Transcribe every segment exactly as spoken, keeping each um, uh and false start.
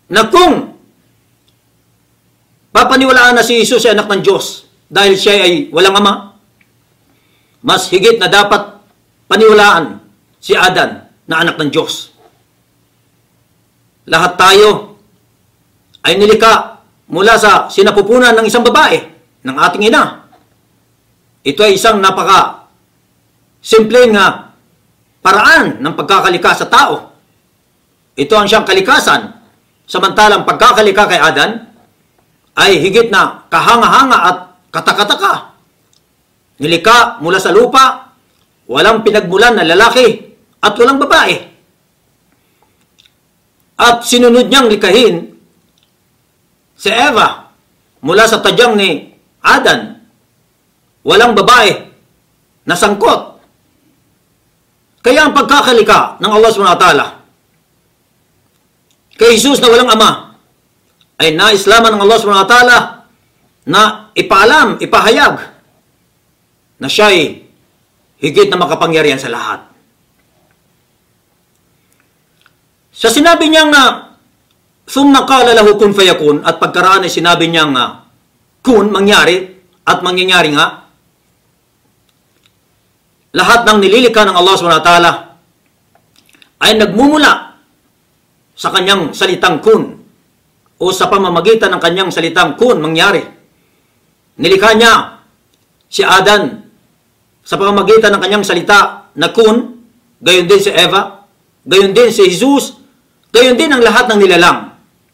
na kung papaniwalaan na si Jesus ay anak ng Diyos dahil siya ay walang ama, mas higit na dapat paniwalaan si Adan na anak ng Diyos. Lahat tayo ay nilikha mula sa sinapupunan ng isang babae, ng ating ina. Ito ay isang napaka simpleng uh, paraan ng pagkakalikha sa tao. Ito ang siyang kalikasan. Samantalang pagkakalikha kay Adan ay higit na kahanga-hanga at katakataka. Nilikha mula sa lupa, walang pinagmulan na lalaki at walang babae. At sinunod niyang likhahin si Eva mula sa tadyang ni Adan. Walang babae na sangkot. Kaya ang pagkakalikha ng Allah subhanahu wa taala kay Jesus na walang ama ay naislaman ng Allah subhanahu wa taala na ipaalam, ipahayag na siya ay higit na makapangyarihan sa lahat. Sa sinabi niyang na thumma qala lahu kun fayakun, at pagkaraan ay sinabi niyang uh, kun, mangyari, at mangyayari nga, lahat ng nililikha ng Allah subhanahu wa taala ay nagmumula sa kanyang salitang kun o sa pamamagitan ng kanyang salitang kun, mangyari. Nilikha niya si Adan sa pamamagitan ng kanyang salita na kun, gayon din si Eva, gayon din si Jesus, gayon din ang lahat ng nilalang.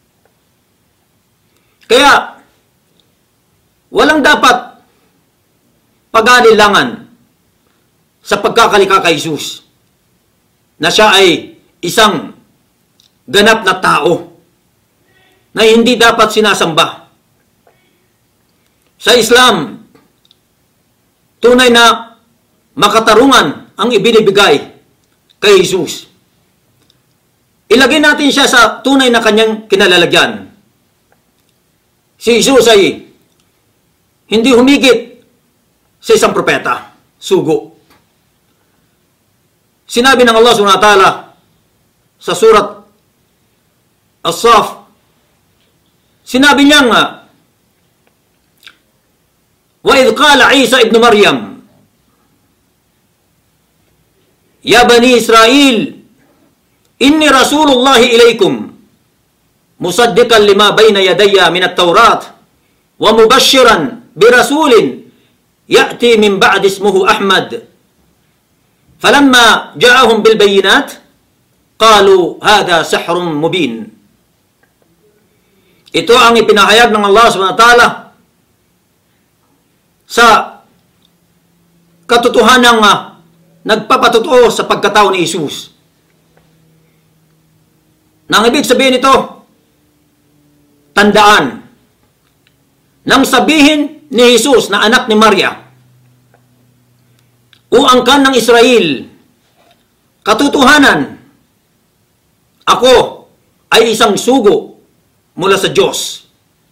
Kaya, walang dapat pag-aalilangan sa pagkakalikha kay Jesus na siya ay isang ganap na tao na hindi dapat sinasamba. Sa Islam, tunay na makatarungan ang ibinibigay kay Jesus. Ilagay natin siya sa tunay na kanyang kinalalagyan. Si Jesus ay hindi humigit sa isang propeta, sugo. Sinabi ng Allah subhanahu wa taala sa surat As-Saf, sinabi niya nga, wa idh qala Isa ibn Maryam, ya bani Israel, inni rasulullahi ilaykum, musaddiqan lima bayna yadayya min at-taurat, wa mubashiran birasulin ya'ti min ba'd ismuhu Ahmad. Falamma ja'ahum bil bayinat, qalu hadha sihrun mubin. Ito ang ipinahayag ng Allah subhanahu wa taala sa katotohanan nga nagpapatotoo sa pagkatao ni Jesus. Nang ibig sabihin ito, tandaan, nang sabihin ni Jesus na anak ni Maria, o angkan ng Israel, katotohanan, ako ay isang sugo mula sa Diyos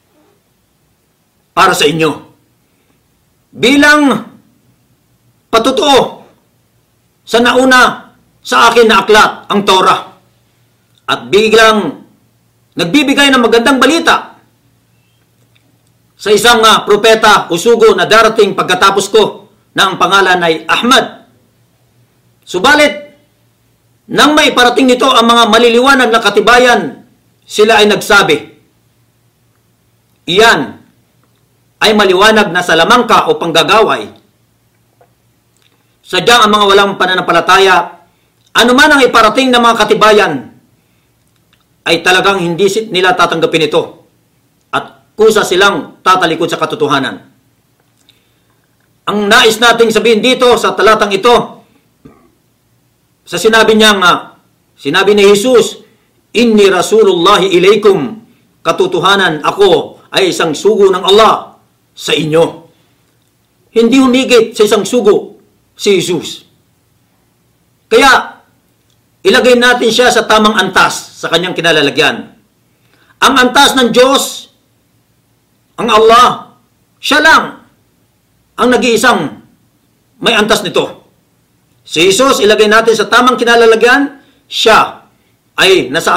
para sa inyo. Bilang patotoo sa nauna sa akin na aklat, ang Torah, at biglang nagbibigay ng magandang balita sa isang uh, propeta o sugo na darating pagkatapos ko na ang pangalan ay Ahmad. Subalit, nang may parating nito ang mga maliliwanag na katibayan, sila ay nagsabi, iyan ay maliwanag na salamangka o panggagaway. Sadyang ang mga walang pananampalataya, anuman ang iparating ng mga katibayan, ay talagang hindi nila tatanggapin ito at kusa silang tatalikod sa katotohanan. Ang nais nating sabihin dito sa talatang ito, sa sinabi niya nga, sinabi ni Jesus, inni rasulullahi ilaykum, katotohanan ako ay isang sugo ng Allah sa inyo. Hindi humigit sa isang sugo si Jesus. Kaya, ilagay natin siya sa tamang antas sa kanyang kinalalagyan. Ang antas ng Diyos, ang Allah, siya lang ang nag-iisang may antas nito. Si Jesus, ilagay natin sa tamang kinalalagyan, siya ay nasa